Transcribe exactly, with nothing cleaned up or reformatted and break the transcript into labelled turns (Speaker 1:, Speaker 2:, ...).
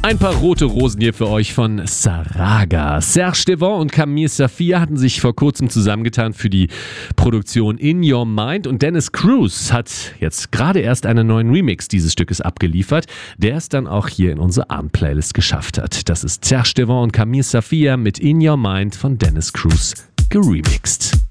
Speaker 1: Ein paar rote Rosen hier für euch von Saraga. Serge Devant und Camille Saphir hatten sich vor kurzem zusammengetan für die Produktion In Your Mind und Dennis Cruz hat jetzt gerade erst einen neuen Remix dieses Stückes abgeliefert, der es dann auch hier in unsere Abend-Playlist geschafft hat. Das ist Serge Devant und Camille Saphir mit In Your Mind von Dennis Cruz geremixed.